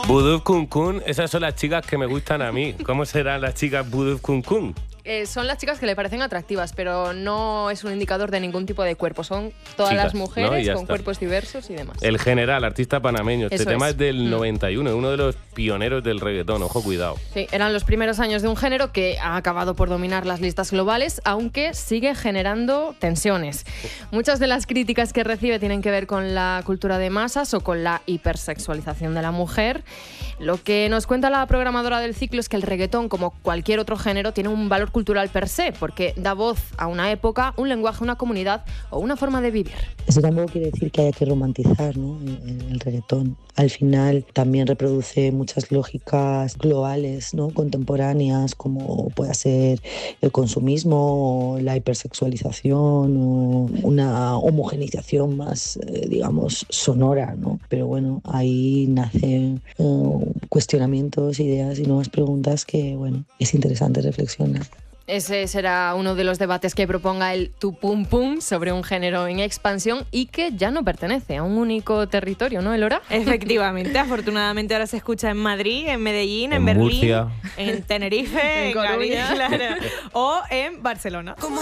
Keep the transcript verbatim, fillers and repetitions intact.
Voodoo Kun Kun, esas son las chicas que me gustan a mí. ¿Cómo serán las chicas Voodoo Kun Kun? Eh, son las chicas que le parecen atractivas, pero no es un indicador de ningún tipo de cuerpo. Son todas Chicas, las mujeres ¿no? con está. Cuerpos diversos y demás. El General, artista panameño. Este Eso tema es. es del Mm. noventa y uno, es uno de los pioneros del reggaetón. Ojo, cuidado. Sí, eran los primeros años de un género que ha acabado por dominar las listas globales, aunque sigue generando tensiones. Muchas de las críticas que recibe tienen que ver con la cultura de masas o con la hipersexualización de la mujer. Lo que nos cuenta la programadora del ciclo es que el reggaetón, como cualquier otro género, tiene un valor cultural per se, porque da voz a una época, un lenguaje, una comunidad o una forma de vivir. Eso tampoco quiere decir que haya que romantizar, ¿no?, el, el reggaetón. Al final también reproduce muchas lógicas globales, ¿no?, contemporáneas, como puede ser el consumismo o la hipersexualización o una homogeneización más, eh, digamos, sonora, ¿no? Pero bueno, ahí nacen uh, cuestionamientos, ideas y nuevas preguntas que, bueno, es interesante reflexionar. Ese será uno de los debates que proponga el Tu Pum Pum sobre un género en expansión y que ya no pertenece a un único territorio, ¿no, Elora? Efectivamente, afortunadamente ahora se escucha en Madrid, en Medellín, en, En Berlín, Murcia. en Tenerife, En en Coruña. Galicia, claro, o en Barcelona.